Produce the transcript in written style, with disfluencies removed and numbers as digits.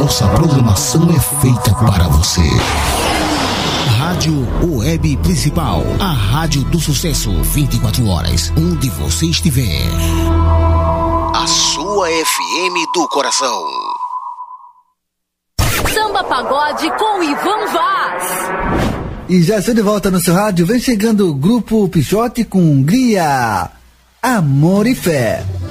nossa programação é feita para você. Rádio Web Principal, a rádio do sucesso, 24 horas, onde você estiver. A sua FM do coração. Samba Pagode com Ivan Vaz. E já estou de volta no seu rádio. Vem chegando o Grupo Pichote com Hungria, Amor e Fé.